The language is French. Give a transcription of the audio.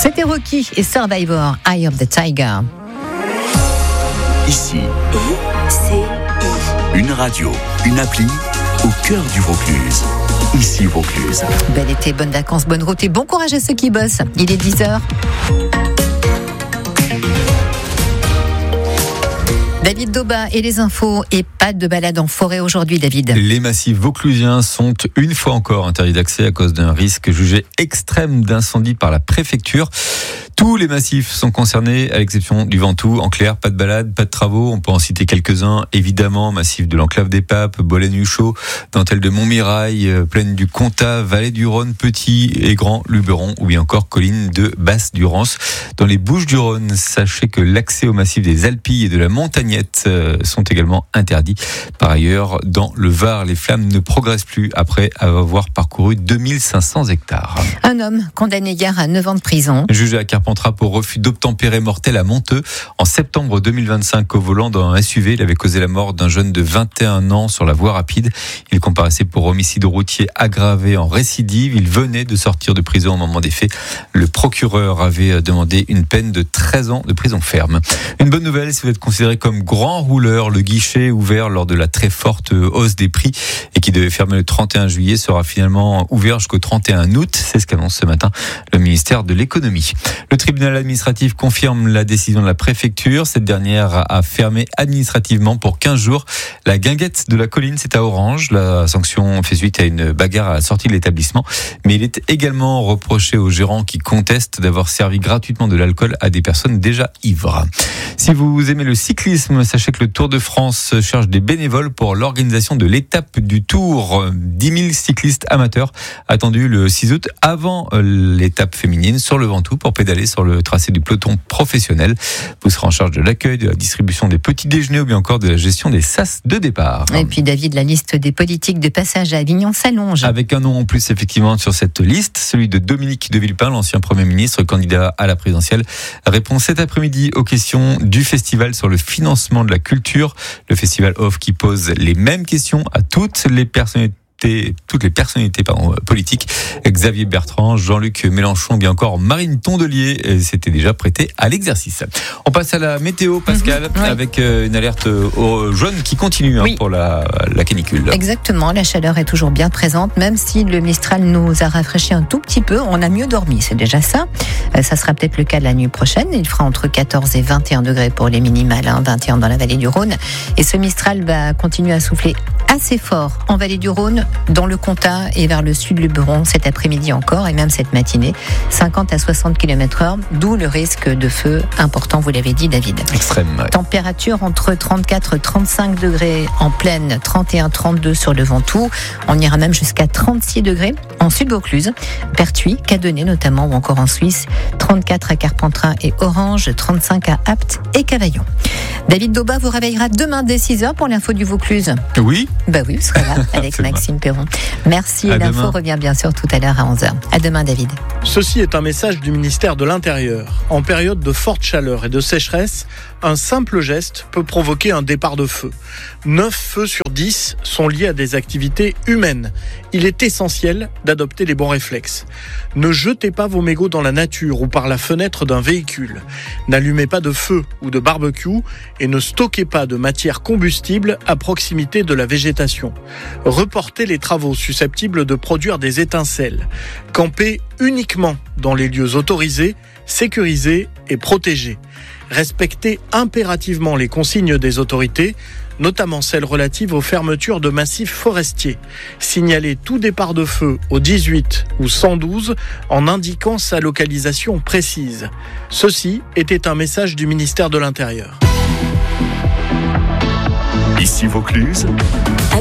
C'était Rocky et Survivor, Eye of the Tiger. Ici, une radio, une appli au cœur du Vaucluse. Ici Vaucluse. Bel été, bonnes vacances, bonne route et bon courage à ceux qui bossent. Il est 10h. David Daubin et les infos, et pas de balade en forêt aujourd'hui, David. Les massifs vauclusiens sont une fois encore interdits d'accès à cause d'un risque jugé extrême d'incendie par la préfecture. Tous les massifs sont concernés, à l'exception du Ventoux. En clair, pas de balade, pas de travaux. On peut en citer quelques-uns, évidemment. Massif de l'Enclave des Papes, Bolène-Huchot, Dentelle de Montmirail, Plaine du Comtat, Vallée du Rhône, Petit et Grand Luberon, ou bien encore colline de Basse-Durance. Dans les Bouches-du-Rhône, sachez que l'accès au massif des Alpilles et de la Montagnette sont également interdits. Par ailleurs, dans le Var, les flammes ne progressent plus après avoir parcouru 2500 hectares. Un homme condamné hier à 9 ans de prison. Jugé à Carpentras pour refus d'obtempérer mortel à Monteux. En septembre 2025, au volant d'un SUV, il avait causé la mort d'un jeune de 21 ans sur la voie rapide. Il comparaissait pour homicide routier aggravé en récidive. Il venait de sortir de prison au moment des faits. Le procureur avait demandé une peine de 13 ans de prison ferme. Une bonne nouvelle si vous êtes considéré comme grand rouleur. Le guichet ouvert lors de la très forte hausse des prix et qui devait fermer le 31 juillet sera finalement ouvert jusqu'au 31 août. C'est ce qu'annonce ce matin le ministère de l'économie. Le tribunal administratif confirme la décision de la préfecture. Cette dernière a fermé administrativement pour 15 jours la guinguette de la colline. C'est à Orange. La sanction fait suite à une bagarre à la sortie de l'établissement. Mais il est également reproché aux gérants qui contestent d'avoir servi gratuitement de l'alcool à des personnes déjà ivres. Si vous aimez le cyclisme, sachez que le Tour de France cherche des bénévoles pour l'organisation de l'étape du Tour. 10 000 cyclistes amateurs attendus le 6 août avant l'étape féminine sur le Ventoux pour pédaler sur le tracé du peloton professionnel. Vous serez en charge de l'accueil, de la distribution des petits déjeuners ou bien encore de la gestion des sas de départ. Et puis David, la liste des politiques de passage à Avignon s'allonge. Avec un nom en plus effectivement sur cette liste, celui de Dominique de Villepin, l'ancien Premier ministre, candidat à la présidentielle, répond cet après-midi aux questions du festival sur le financement de la culture. Le festival offre qui pose les mêmes questions à toutes les personnalités politiques. Xavier Bertrand, Jean-Luc Mélenchon, bien encore Marine Tondelier s'était déjà prêté à l'exercice. On passe à la météo, Pascal, oui. avec une alerte au jaune qui continue oui. pour la canicule. Exactement, la chaleur est toujours bien présente, même si le Mistral nous a rafraîchi un tout petit peu. On a mieux dormi, c'est déjà ça. Ça sera peut-être le cas la nuit prochaine. Il fera entre 14 et 21 degrés pour les minimales, 21 dans la vallée du Rhône. Et ce Mistral va continuer à souffler assez fort en vallée du Rhône, dans le Comtat et vers le sud Luberon cet après-midi encore et même cette matinée, 50 à 60 km/h, d'où le risque de feu important, vous l'avez dit David. Extrême. Ouais. Température entre 34 et 35 degrés en plaine, 31-32 sur le Ventoux. On ira même jusqu'à 36 degrés en Sud-Vaucluse, Pertuis, Cadenet notamment ou encore en Suisse, 34 à Carpentras et Orange, 35 à Apt et Cavaillon. David Daubin vous réveillera demain dès 6h pour l'info du Vaucluse. Oui. Bah oui, vous serez là avec Maxime Perron. Merci, à l'info demain. revient bien sûr tout à l'heure à 11h. À demain David. Ceci est un message du ministère de l'Intérieur. En période de forte chaleur et de sécheresse, un simple geste peut provoquer un départ de feu. 9 feux sur 10 sont liés à des activités humaines. Il est essentiel d'adopter les bons réflexes. Ne jetez pas vos mégots dans la nature ou par la fenêtre d'un véhicule. N'allumez pas de feu ou de barbecue et ne stockez pas de matière combustible à proximité de la végétation. Reportez les travaux susceptibles de produire des étincelles. Campez uniquement dans les lieux autorisés, sécurisés et protégés. Respectez impérativement les consignes des autorités, notamment celles relatives aux fermetures de massifs forestiers. Signalez tout départ de feu au 18 ou 112 en indiquant sa localisation précise. Ceci était un message du ministère de l'Intérieur. Ici Vaucluse.